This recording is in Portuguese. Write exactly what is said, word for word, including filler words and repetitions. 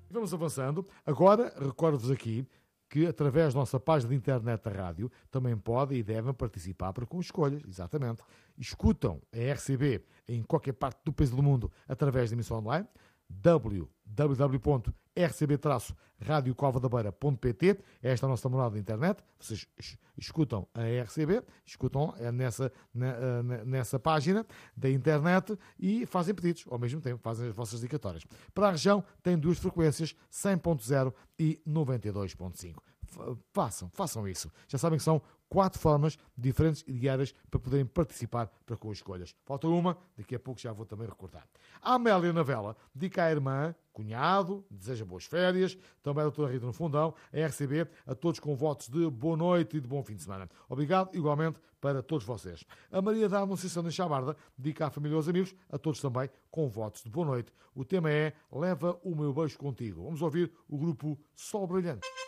Vamos avançando. Agora, recordo-vos aqui que, através da nossa página de internet da rádio, também podem e devem participar para com escolhas, exatamente. Escutam a R C B em qualquer parte do país do mundo através da emissão online, w w w ponto r c b traço rádio cova da beira ponto p t. Esta é a nossa morada de internet. Vocês escutam a R C B, escutam nessa, nessa página da internet e fazem pedidos. Ao mesmo tempo, fazem as vossas dedicatórias. Para a região, tem duas frequências, cem ponto zero e noventa e dois ponto cinco. Façam, façam isso. Já sabem que são quatro formas diferentes e diárias para poderem participar para com escolhas. Falta uma, daqui a pouco já vou também recordar. A Amélia na vela, dedica à irmã, cunhado, deseja boas férias, também a doutora Rita no Fundão, a R C B, a todos com votos de boa noite e de bom fim de semana. Obrigado, igualmente, para todos vocês. A Maria da Anunciação de Chabarda, dedica à família e aos amigos, a todos também com votos de boa noite. O tema é Leva o meu beijo contigo. Vamos ouvir o grupo Sol Brilhante.